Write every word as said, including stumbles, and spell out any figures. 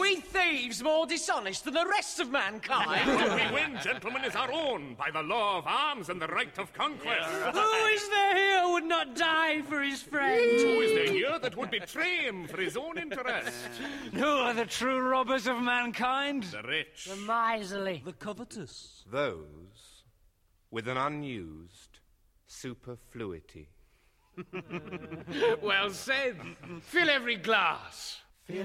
we thieves more dishonest than the rest of mankind? What we win, gentlemen, is our own, by the law of arms and the right of conquest. Who is there here who would not die for his friend? Who is there here that would betray him for his own interest? Who are the true robbers of mankind? The rich. The miserly. The covetous. Those with an unused superfluity. Well said. Fill every glass.